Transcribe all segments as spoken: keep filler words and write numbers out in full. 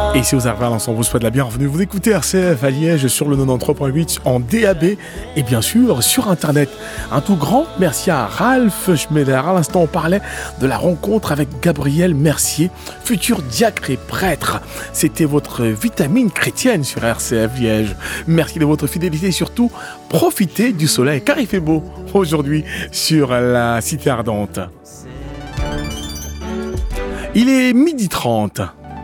Et ici aux Arvales, on vous souhaite la bienvenue. Vous écoutez R C F à Liège sur le quatre-vingt-treize point huit en D A B et bien sûr sur Internet. Un tout grand merci à Ralph Schmeder. À l'instant, on parlait de la rencontre avec Gabriel Mercier, futur diacre et prêtre. C'était votre vitamine chrétienne sur R C F Liège. Merci de votre fidélité et surtout, profitez du soleil car il fait beau aujourd'hui sur la cité ardente. Il est midi trente.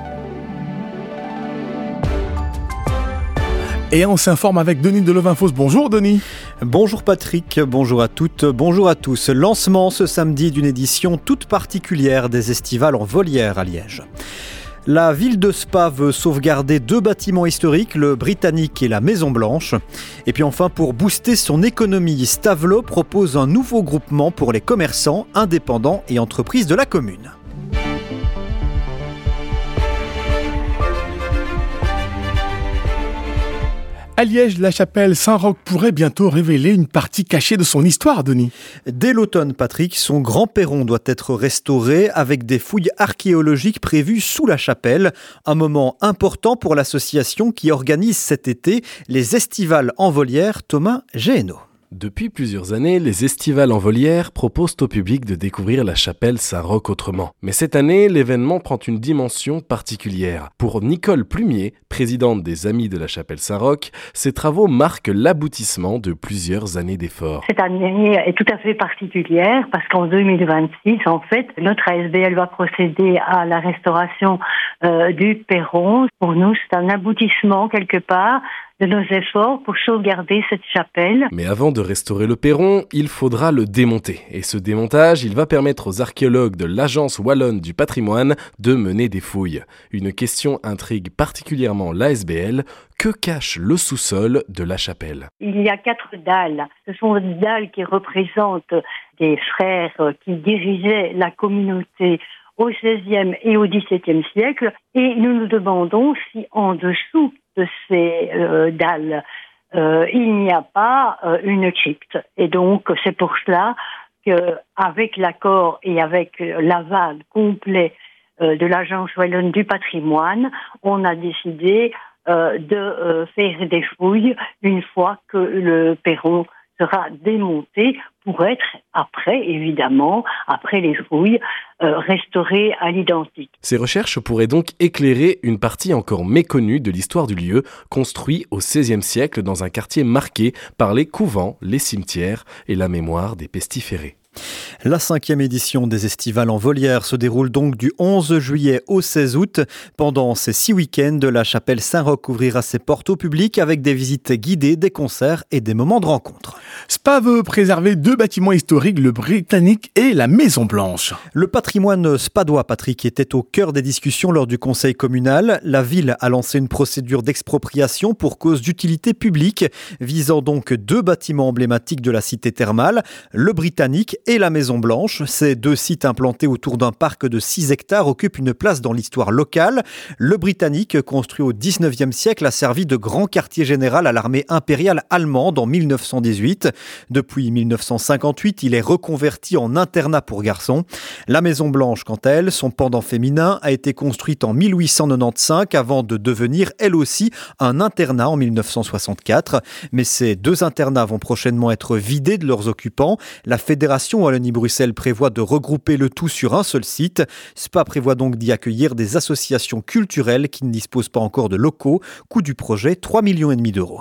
Et on s'informe avec Denis de Levinfos. Bonjour Denis. Bonjour Patrick, bonjour à toutes, bonjour à tous. Lancement ce samedi d'une édition toute particulière des Estivales en Volière à Liège. La ville de Spa veut sauvegarder deux bâtiments historiques, le Britannique et la Maison Blanche. Et puis enfin, pour booster son économie, Stavelot propose un nouveau groupement pour les commerçants, indépendants et entreprises de la commune. À Liège, la chapelle Saint-Roch pourrait bientôt révéler une partie cachée de son histoire, Denis. Dès l'automne, Patrick, son grand perron doit être restauré avec des fouilles archéologiques prévues sous la chapelle. Un moment important pour l'association qui organise cet été les Estivales en Volière. Thomas Géhenno. Depuis plusieurs années, les Estivales en Volière proposent au public de découvrir la chapelle Saint-Roch autrement. Mais cette année, l'événement prend une dimension particulière. Pour Nicole Plumier, présidente des Amis de la chapelle Saint-Roch, ces travaux marquent l'aboutissement de plusieurs années d'efforts. Cette année est tout à fait particulière parce qu'en deux mille vingt-six, en fait, notre A S B L va procéder à la restauration euh, du perron. Pour nous, c'est un aboutissement quelque part de nos efforts pour sauvegarder cette chapelle. Mais avant de restaurer le perron, il faudra le démonter. Et ce démontage, il va permettre aux archéologues de l'Agence wallonne du patrimoine de mener des fouilles. Une question intrigue particulièrement l'A S B L. Que cache le sous-sol de la chapelle ? Il y a quatre dalles. Ce sont des dalles qui représentent des frères qui dirigeaient la communauté au seizième et au dix-septième siècle. Et nous nous demandons si en dessous de ces euh, dalles, euh, il n'y a pas euh, une crypte. Et donc, c'est pour cela qu'avec l'accord et avec l'aval complet euh, de l'Agence wallonne du patrimoine, on a décidé euh, de euh, faire des fouilles une fois que le perron sera démonté pour être après, évidemment, après les fouilles, euh, restauré à l'identique. Ces recherches pourraient donc éclairer une partie encore méconnue de l'histoire du lieu, construit au seizième siècle dans un quartier marqué par les couvents, les cimetières et la mémoire des pestiférés. La cinquième édition des Estivales en Volière se déroule donc du onze juillet au seize août. Pendant ces six week-ends, la chapelle Saint-Roch ouvrira ses portes au public avec des visites guidées, des concerts et des moments de rencontre. Spa veut préserver deux bâtiments historiques, le Britannique et la Maison Blanche. Le patrimoine spadois, Patrick, était au cœur des discussions lors du conseil communal. La ville a lancé une procédure d'expropriation pour cause d'utilité publique, visant donc deux bâtiments emblématiques de la cité thermale, le Britannique et la Maison Blanche. Ces deux sites implantés autour d'un parc de six hectares occupent une place dans l'histoire locale. Le Britannique, construit au dix-neuvième siècle, a servi de grand quartier général à l'armée impériale allemande en mille neuf cent dix-huit. Depuis mille neuf cent cinquante-huit, il est reconverti en internat pour garçons. La Maison Blanche, quant à elle, son pendant féminin, a été construite en mille huit cent quatre-vingt-quinze avant de devenir, elle aussi, un internat en mille neuf cent soixante-quatre. Mais ces deux internats vont prochainement être vidés de leurs occupants. La Fédération Wallonie-Bruxelles prévoit de regrouper le tout sur un seul site. Spa prévoit donc d'y accueillir des associations culturelles qui ne disposent pas encore de locaux. Coût du projet, trois virgule cinq millions d'euros.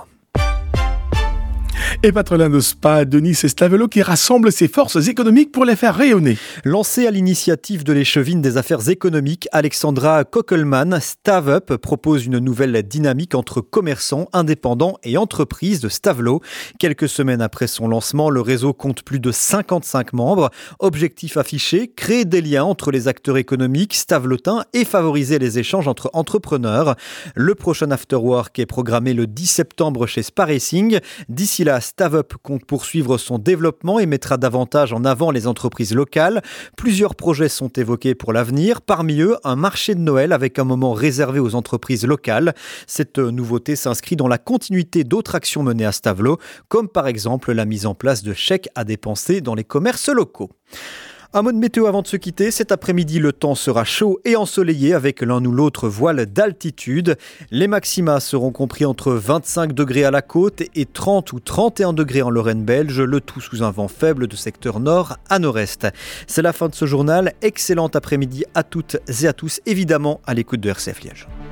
Et patronat de Spa, Denis, c'est Stavelot qui rassemble ses forces économiques pour les faire rayonner. Lancée à l'initiative de l'échevine des affaires économiques, Alexandra Kockelman, StaveUp propose une nouvelle dynamique entre commerçants, indépendants et entreprises de Stavelot. Quelques semaines après son lancement, le réseau compte plus de cinquante-cinq membres. Objectif affiché, créer des liens entre les acteurs économiques stavelotins et favoriser les échanges entre entrepreneurs. Le prochain afterwork est programmé le dix septembre chez Spa Racing. D'ici là, StaveUp compte poursuivre son développement et mettra davantage en avant les entreprises locales. Plusieurs projets sont évoqués pour l'avenir. Parmi eux, un marché de Noël avec un moment réservé aux entreprises locales. Cette nouveauté s'inscrit dans la continuité d'autres actions menées à Stavelot, comme par exemple la mise en place de chèques à dépenser dans les commerces locaux. Un mot de météo avant de se quitter. Cet après-midi, le temps sera chaud et ensoleillé avec l'un ou l'autre voile d'altitude. Les maxima seront compris entre vingt-cinq degrés à la côte et trente ou trente et un degrés en Lorraine belge, le tout sous un vent faible de secteur nord à nord-est. C'est la fin de ce journal. Excellent après-midi à toutes et à tous, évidemment à l'écoute de R C F Liège.